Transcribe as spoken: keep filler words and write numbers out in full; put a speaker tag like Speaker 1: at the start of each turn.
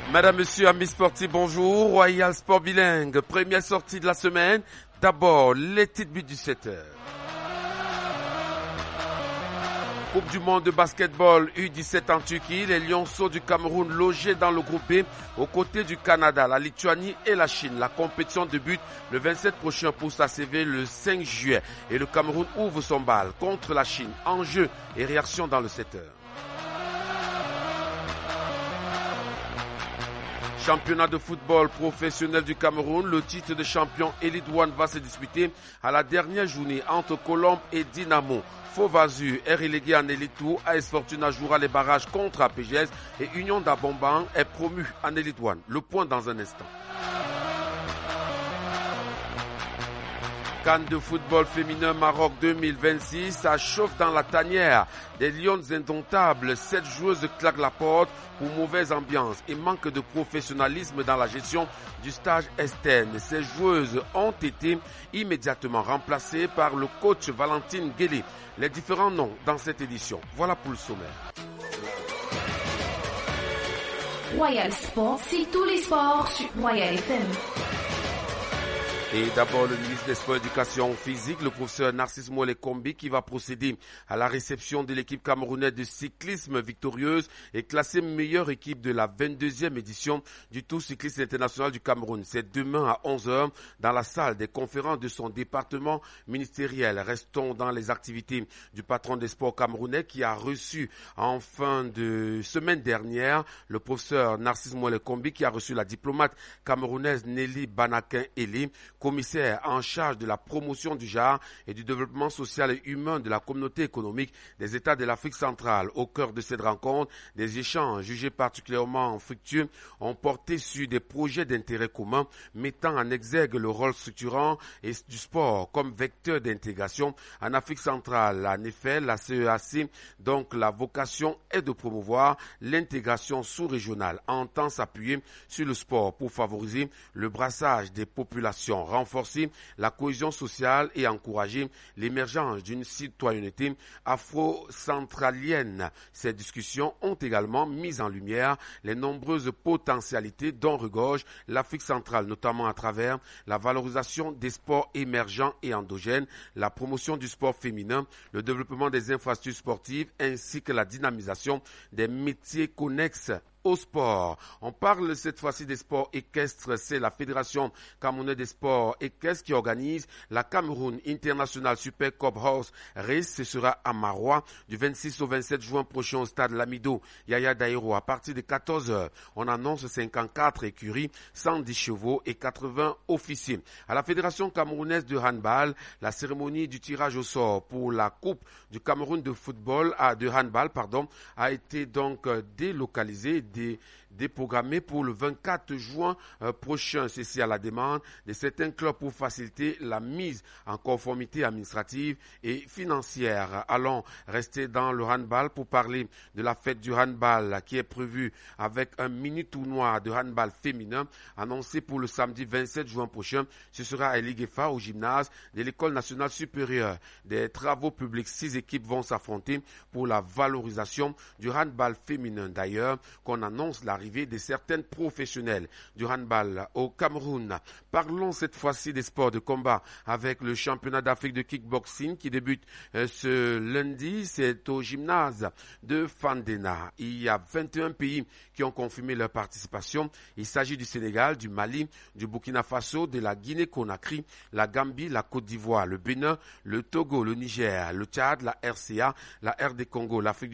Speaker 1: Madame, Monsieur, amis sportifs, bonjour. Royal Sport Bilingue, première sortie de la semaine. D'abord, les titres buts du sept heures. Coupe du monde de basketball U dix-sept en Turquie, les Lionceaux du Cameroun logés dans le groupe B aux côtés du Canada, la Lituanie et la Chine. La compétition débute le vingt-sept prochain pour s'achever le cinq juillet et le Cameroun ouvre son bal contre la Chine. Enjeu et réaction dans le sept heures. Championnat de football professionnel du Cameroun, le titre de champion Elite One va se disputer à la dernière journée entre Colombe et Dynamo. Fauvazu est relégué en Elite deux, A S Fortuna jouera les barrages contre A P G S et Union d'Abomban est promu en Elite One. Le point dans un instant. CAN de football féminin Maroc deux mille vingt-six, ça chauffe dans la tanière des Lions indomptables. Sept joueuses claquent la porte pour mauvaise ambiance et manque de professionnalisme dans la gestion du stage externe. Ces joueuses ont été immédiatement remplacées par le coach Valentine Guélé. Les différents noms dans cette édition. Voilà pour le sommaire.
Speaker 2: Royal Sport, c'est tous les sports sur Royal F M.
Speaker 1: Et d'abord, le ministre des Sports et Éducation physique, le professeur Narcisse Moele-Kombi, qui va procéder à la réception de l'équipe camerounaise de cyclisme victorieuse et classée meilleure équipe de la vingt-deuxième édition du Tour cycliste international du Cameroun. C'est demain à onze heures dans la salle des conférences de son département ministériel. Restons dans les activités du patron des sports camerounais qui a reçu en fin de semaine dernière le professeur Narcisse Moele-Kombi qui a reçu la diplomate camerounaise Nelly Banakin-Eli, commissaire en charge de la promotion du genre et du développement social et humain de la communauté économique des États de l'Afrique centrale. Au cœur de cette rencontre, des échanges jugés particulièrement fructueux ont porté sur des projets d'intérêt commun mettant en exergue le rôle structurant et du sport comme vecteur d'intégration en Afrique centrale. En effet, la C E A C, donc la vocation est de promouvoir l'intégration sous-régionale, entend s'appuyer sur le sport pour favoriser le brassage des populations, renforcer la cohésion sociale et encourager l'émergence d'une citoyenneté afro-centralienne. Ces discussions ont également mis en lumière les nombreuses potentialités dont regorge l'Afrique centrale, notamment à travers la valorisation des sports émergents et endogènes, la promotion du sport féminin, le développement des infrastructures sportives ainsi que la dynamisation des métiers connexes au sport. On parle cette fois-ci des sports équestres. C'est la Fédération camerounaise des sports équestres qui organise la Cameroun International Super Cup Horse Race. Ce sera à Marois du vingt-six au vingt-sept juin prochain au stade Lamido Yaya Daïro à partir de quatorze heures. On annonce cinquante-quatre écuries, cent dix chevaux et quatre-vingts officiers. À la Fédération camerounaise de handball, la cérémonie du tirage au sort pour la Coupe du Cameroun de football, à, de handball, pardon, a été donc délocalisée, Des, déprogrammé pour le vingt-quatre juin euh, prochain. Ceci à la demande de certains clubs pour faciliter la mise en conformité administrative et financière. Allons rester dans le handball pour parler de la fête du handball qui est prévue avec un mini tournoi de handball féminin annoncé pour le samedi vingt-sept juin prochain. Ce sera à Liguefa au gymnase de l'École nationale supérieure des travaux publics. Six équipes vont s'affronter pour la valorisation du handball féminin. D'ailleurs, qu'on annonce l'arrivée de certaines professionnelles du handball au Cameroun. Parlons cette fois-ci des sports de combat avec le championnat d'Afrique de kickboxing qui débute euh, ce lundi. C'est au gymnase de Fandena. Il y a vingt et un pays qui ont confirmé leur participation. Il s'agit du Sénégal, du Mali, du Burkina Faso, de la Guinée-Conakry, la Gambie, la Côte d'Ivoire, le Bénin, le Togo, le Niger, le Tchad, la R C A, la R D Congo, l'Afrique